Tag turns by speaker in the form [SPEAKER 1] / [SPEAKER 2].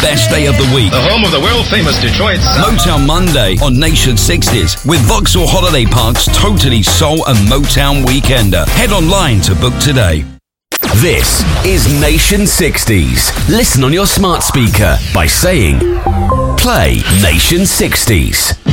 [SPEAKER 1] best day of the week.
[SPEAKER 2] The home of the world-famous Detroit sound.
[SPEAKER 1] Motown Monday on Nation 60s with Vauxhall Holiday Park's Totally Soul and Motown Weekender. Head online to book today.
[SPEAKER 3] This is Nation 60s. Listen on your smart speaker by saying, play Nation 60s.